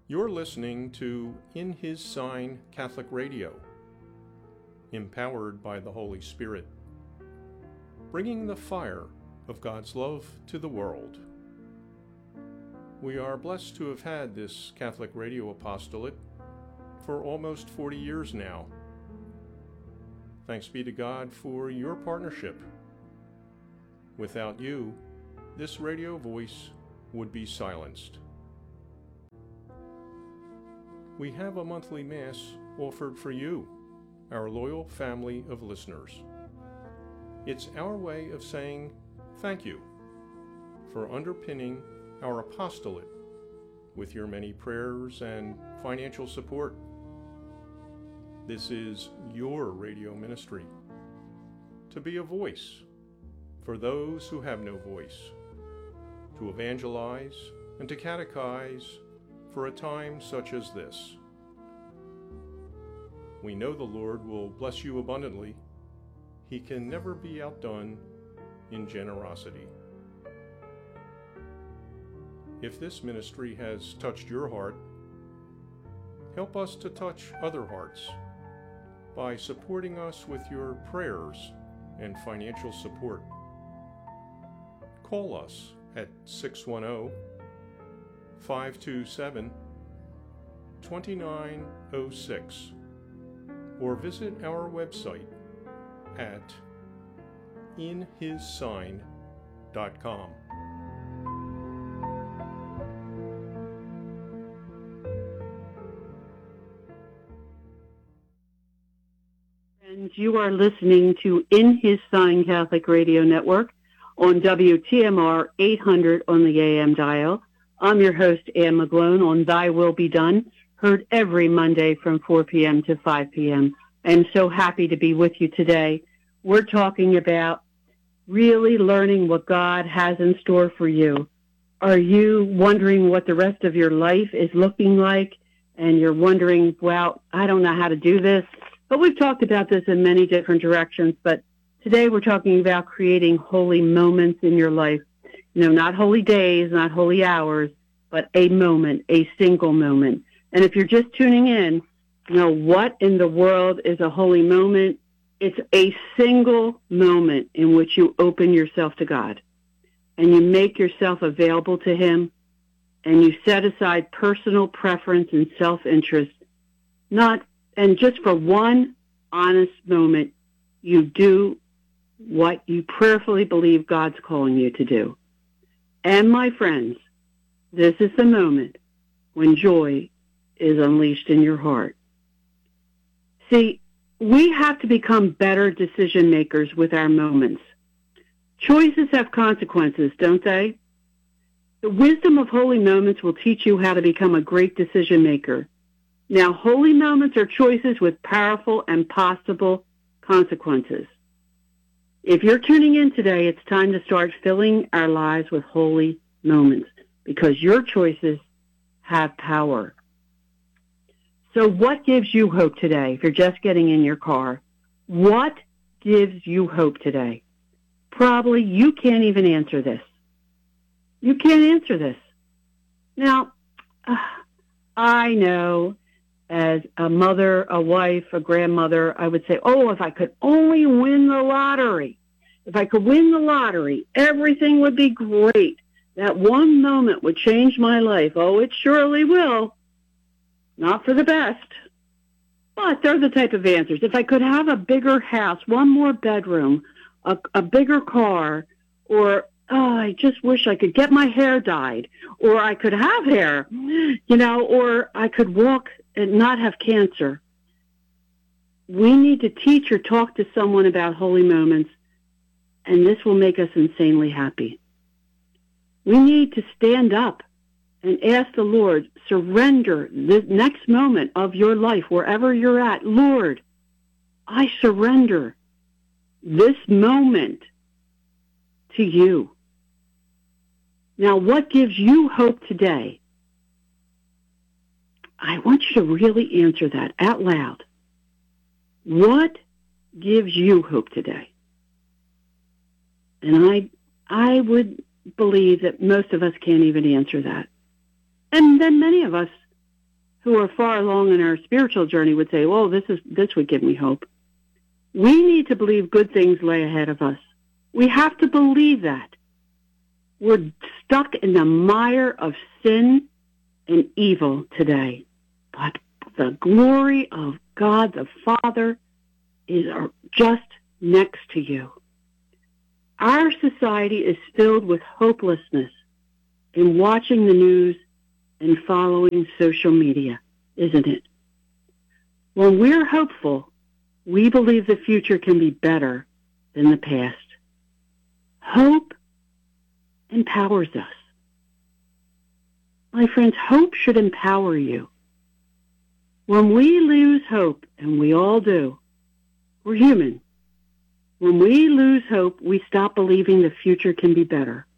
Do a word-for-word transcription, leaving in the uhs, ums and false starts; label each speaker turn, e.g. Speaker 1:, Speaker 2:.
Speaker 1: You're listening to In His Sign Catholic Radio, empowered by the Holy Spirit, bringing the fire of God's love to the world. We are blessed to have had this Catholic radio apostolate for almost forty years now. Thanks be to God for your partnership. Without you, this radio voice would be silenced. We have a monthly Mass offered for you, our loyal family of listeners. It's our way of saying thank you for underpinning our apostolate with your many prayers and financial support. This is your radio ministry, to be a voice for those who have no voice, to evangelize and to catechize for a time such as this. We know the Lord will bless you abundantly. He can never be outdone in generosity. If this ministry has touched your heart, help us to touch other hearts by supporting us with your prayers and financial support. Call us at six one zero, five two seven, two nine zero six or visit our website at in his sign dot com.
Speaker 2: And you are listening to In His Sign Catholic Radio Network on W T M R eight hundred on the A M dial. I'm your host, Ann McGlone, on Thy Will Be Done, heard every Monday from four p.m. to five p.m. I'm so happy to be with you today. We're talking about really learning what God has in store for you. Are you wondering what the rest of your life is looking like? And you're wondering, well, I don't know how to do this. But we've talked about this in many different directions. But today we're talking about creating holy moments in your life. You know, not holy days, not holy hours, but a moment, a single moment. And if you're just tuning in, you know, what in the world is a holy moment? It's a single moment in which you open yourself to God and you make yourself available to Him and you set aside personal preference and self-interest, not, and just for one honest moment, you do what you prayerfully believe God's calling you to do. And my friends, this is the moment when joy is unleashed in your heart. See, we have to become better decision makers with our moments. Choices have consequences, don't they? The wisdom of holy moments will teach you how to become a great decision maker. Now, holy moments are choices with powerful and possible consequences. If you're tuning in today, it's time to start filling our lives with holy moments because your choices have power. So what gives you hope today if you're just getting in your car? What gives you hope today? Probably you can't even answer this. You can't answer this. Now, uh, I know as a mother, a wife, a grandmother, I would say, oh, if I could only win the lottery. If I could win the lottery, everything would be great. That one moment would change my life. Oh, it surely will. Not for the best. But they're the type of answers. If I could have a bigger house, one more bedroom, a, a bigger car, or, oh, I just wish I could get my hair dyed, or I could have hair, you know, or I could walk and not have cancer. We need to teach or talk to someone about holy moments, and this will make us insanely happy. We need to stand up and ask the Lord, surrender the next moment of your life, wherever you're at. Lord, I surrender this moment to you. Now, what gives you hope today? I want you to really answer that out loud. What gives you hope today? And I, I would believe that most of us can't even answer that. And then many of us who are far along in our spiritual journey would say, "Oh, this is this would give me hope." We need to believe good things lay ahead of us. We have to believe that. We're stuck in the mire of sin and evil today, but the glory of God the Father is just next to you. Our society is filled with hopelessness in watching the news and following social media, isn't it? When we're hopeful, we believe the future can be better than the past. Hope empowers us. My friends, hope should empower you. When we lose hope, and we all do, we're human. When we lose hope, we stop believing the future can be better.